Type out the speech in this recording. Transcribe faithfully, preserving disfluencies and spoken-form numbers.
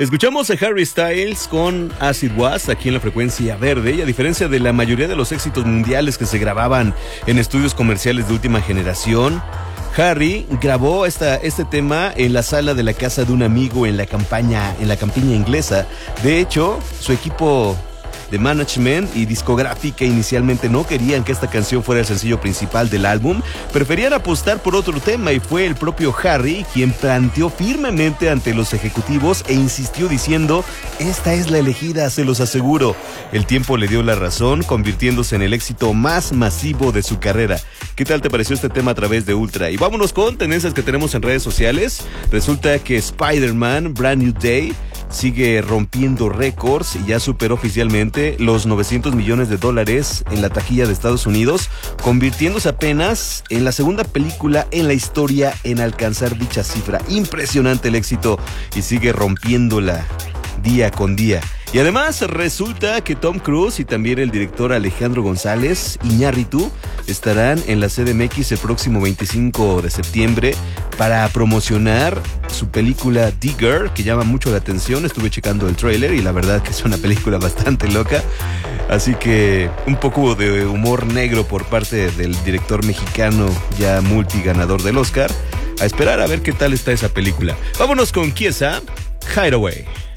Escuchamos a Harry Styles con As It Was aquí en la frecuencia verde, y a diferencia de la mayoría de los éxitos mundiales que se grababan en estudios comerciales de última generación, Harry grabó esta, este tema en la sala de la casa de un amigo en la campaña, en la campiña inglesa. De hecho, su equipo de management y discográfica inicialmente no querían que esta canción fuera el sencillo principal del álbum, preferían apostar por otro tema, y fue el propio Harry quien planteó firmemente ante los ejecutivos e insistió diciendo: esta es la elegida, se los aseguro. El tiempo le dio la razón, convirtiéndose en el éxito más masivo de su carrera. ¿Qué tal te pareció este tema a través de Ultra? Y vámonos con tendencias que tenemos en redes sociales. Resulta que Spider-Man Brand New Day sigue rompiendo récords y ya superó oficialmente los novecientos millones de dólares en la taquilla de Estados Unidos, convirtiéndose apenas en la segunda película en la historia en alcanzar dicha cifra. Impresionante el éxito y sigue rompiéndola día con día. Y además resulta que Tom Cruise y también el director Alejandro González Iñárritu estarán en la C D M X el próximo veinticinco de septiembre para promocionar su película Digger, que llama mucho la atención. Estuve checando el tráiler y la verdad que es una película bastante loca, así que un poco de humor negro por parte del director mexicano ya multiganador del Oscar. A esperar a ver qué tal está esa película. Vámonos con Kiesa, Hideaway.